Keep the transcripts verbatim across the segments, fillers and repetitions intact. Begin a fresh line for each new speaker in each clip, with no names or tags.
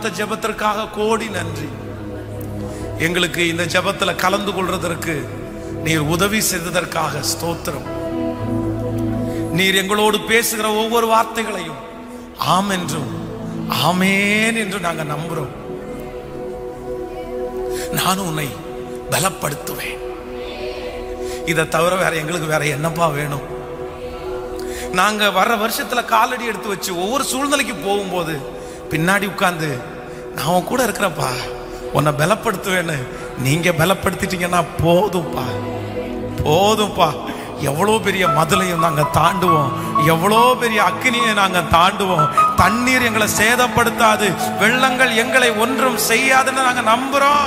பார்த்த ஜெபத்திற்காக கோடி நன்றி. எங்களுக்கு இந்த ஜெபத்துல கலந்து கொள்றதற்கு நீர் உதவி செய்ததற்காக ஸ்தோத்திரம். நீர் எங்களோடு பேசுகிற ஒவ்வொரு வார்த்தைகளையும் ஆம் என்றும் ஆமேன் என்று நாங்க நம்புறோம். நானும் உன்னை பலப்படுத்துவேன். இதை தவிர வேற எங்களுக்கு வேற என்னப்பா வேணும்? நாங்க வர்ற வருஷத்துல காலடி எடுத்து வச்சு ஒவ்வொரு சூழ்நிலைக்கு போகும்போது பின்னாடி உட்கார்ந்து நான் கூட இருக்கிறப்பா, உன்னை பலப்படுத்துவேன்னு நீங்க பலப்படுத்திட்டீங்கன்னா போதும்பா, போதும்பா. எவ்வளோ பெரிய மதுளையும் நாங்க தாண்டுவோம், எவ்வளோ பெரிய அக்னியை நாங்க தாண்டுவோம். தண்ணீர் எங்களை சேதப்படுத்தாது, வெள்ளங்கள் எங்களை ஒன்றும் செய்யாதுன்னு நாங்க நம்புறோம்.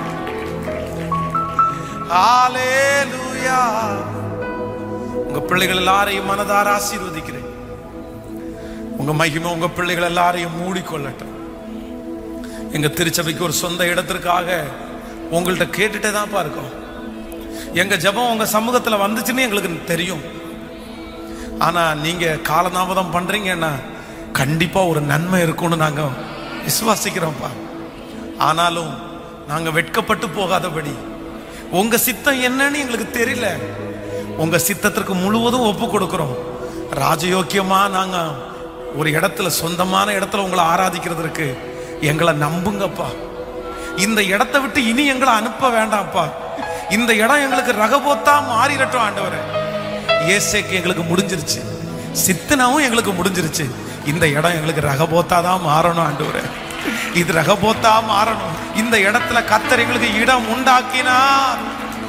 ஹல்லேலூயா. உங்க பிள்ளைகள் எல்லாரையும் மனதார ஆசீர்வதிக்கிறேன். உங்க மகிமை உங்க பிள்ளைகள் எல்லாரையும் மூடிக்கொள்ளட்டும். எங்க திருச்சபைக்கு ஒரு சொந்த இடத்திற்காக உங்கள்கிட்ட கேட்டுட்டே தான்ப்பா இருக்கோம். எங்க ஜெபம் உங்க சமூகத்துல வந்துச்சுன்னு எங்களுக்கு தெரியும். ஆனா நீங்க காலதாமதம் பண்றீங்கன்னா கண்டிப்பா ஒரு நன்மை இருக்கும்னு நாங்க விசுவாசிக்கிறோம்ப்பா. ஆனாலும் நாங்க வெட்கப்பட்டு போகாதபடி உங்க சித்தம் என்னன்னு எங்களுக்கு தெரியல, உங்க சித்தத்திற்கு முழுவதும் ஒப்பு கொடுக்கிறோம். ராஜயோக்கியமா நாங்க ஒரு இடத்துல சொந்தமான இடத்துல உங்களை ஆராதிக்கிறதுக்கு எங்களை நம்புங்கப்பா. இந்த இடத்தை விட்டு இனி எங்களை அனுப்ப வேண்டாம்ப்பா. இந்த இடம் எங்களுக்கு ரகபோத்தா மாறிடட்டும் ஆண்டவரே. ஏசேக்கு எங்களுக்கு முடிஞ்சிருச்சு, சித்தனாவும் எங்களுக்கு முடிஞ்சிருச்சு. இந்த இடம் எங்களுக்கு ரகபோத்தா தான் மாறணும் ஆண்டவரே. இது ரகபோத்தா மாறணும். இந்த இடத்துல கர்த்தர் எங்களுக்கு இடம் உண்டாக்கினார்.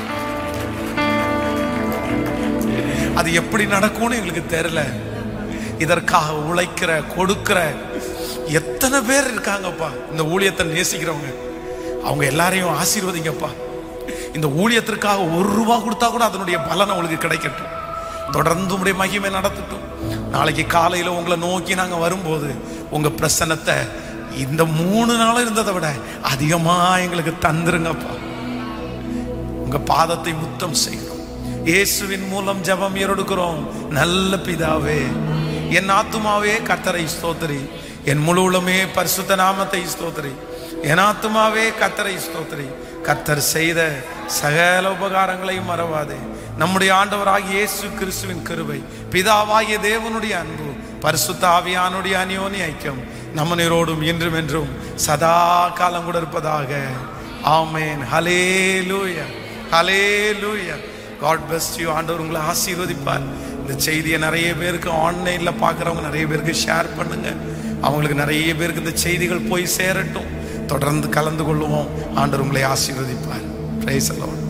அது எப்படி நடக்கும்னு எங்களுக்கு தெரியல. இதற்காக உழைக்கிற கொடுக்கிற எத்தனை பேர் இருக்காங்கப்பா. இந்த ஊழியத்தை நேசிக்கிறவங்க அவங்க எல்லாரையும் ஆசீர்வதிங்கப்பா. இந்த ஊழியத்திற்காக ஒரு ரூபா கொடுத்தா கூட அதனுடைய பலன் உங்களுக்கு கிடைக்கட்டும். தொடர்ந்து உடைய மகிமை நடத்தட்டும். நாளைக்கு காலையில உங்களை நோக்கி நாங்க வரும்போது உங்க பிரசன்னத்தை இந்த மூணு நாள் இருந்ததை விட அதிகமா எங்களுக்கு தந்துருங்கப்பா. உங்க பாதத்தை முத்தம் செய்யணும். இயேசுவின் மூலம் ஜெபம் ஏறெடுக்கிறோம் நல்ல பிதாவே. என் ஆத்துமாவே கர்த்தரை ஸ்தோத்திரி, என் முழு உள்ளமே பரிசுத்த நாமத்தை ஸ்தோத்திரி. என் ஆத்துமாவே கர்த்தரை ஸ்தோத்திரி. கர்த்தர் செய்த சகல உபகாரங்களையும் மறவாதே. நம்முடைய ஆண்டவராகிய இயேசு கிறிஸ்துவின் கிருபை, பிதாவாகிய தேவனுடைய அன்பு, பரிசுத்த ஆவியானுடைய அந்யோன்ய ஐக்கியம் நம்ம நீரோடும் இன்றும் என்றும் சதா காலம் கூட இருப்பதாக. ஆமென். ஹல்லேலூயா, ஹல்லேலூயா. God bless you. ஆண்டவர் உங்களை ஆசீர்வதிப்பார். இந்த செய்தியை நிறைய பேருக்கு ஆன்லைன்ல பார்க்குறவங்க நிறைய பேருக்கு ஷேர் பண்ணுங்க. அவங்களுக்கு நிறைய பேருக்கு இந்த செய்திகள் போய் சேரட்டும். தொடர்ந்து கலந்து கொள்ளுவோம். ஆண்டவர் உங்களை ஆசீர்வதிப்பார். Praise the Lord.